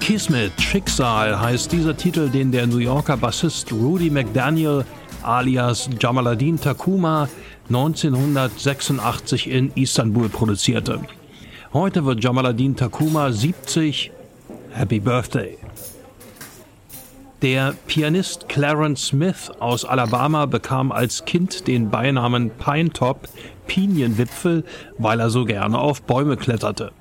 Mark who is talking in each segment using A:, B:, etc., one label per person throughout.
A: Kismet, Schicksal heißt dieser Titel, den der New Yorker Bassist Rudy McDaniel alias Jamaaladin Tacuma 1986 in Istanbul produzierte. Heute wird Jamaaladin Tacuma 70. Happy Birthday. Der Pianist Clarence Smith aus Alabama bekam als Kind den Beinamen Pinetop, Pinienwipfel, weil er so gerne auf Bäume kletterte.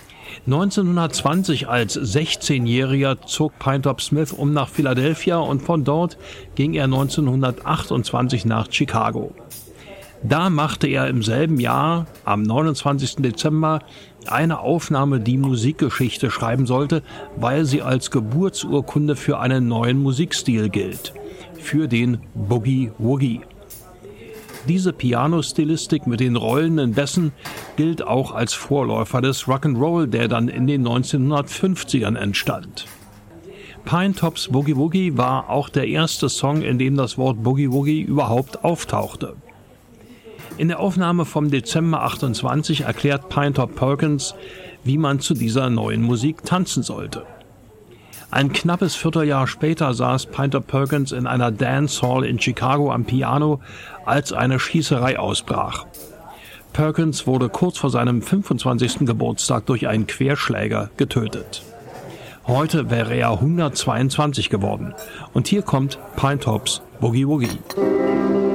A: 1920 als 16-Jähriger zog Pinetop Smith nach Philadelphia und von dort ging er 1928 nach Chicago. Da machte er im selben Jahr, am 29. Dezember, eine Aufnahme, die Musikgeschichte schreiben sollte, weil sie als Geburtsurkunde für einen neuen Musikstil gilt, für den Boogie Woogie. Diese Piano-Stilistik mit den rollenden Bässen gilt auch als Vorläufer des Rock'n'Roll, der dann in den 1950ern entstand. Pinetops Boogie Woogie war auch der erste Song, in dem das Wort Boogie Woogie überhaupt auftauchte. In der Aufnahme vom Dezember 28 erklärt Pinetop Perkins, wie man zu dieser neuen Musik tanzen sollte. Ein knappes Vierteljahr später saß Pinetop Perkins in einer Dancehall in Chicago am Piano, als eine Schießerei ausbrach. Perkins wurde kurz vor seinem 25. Geburtstag durch einen Querschläger getötet. Heute wäre er 122 geworden. Und hier kommt Pinetops Boogie Woogie.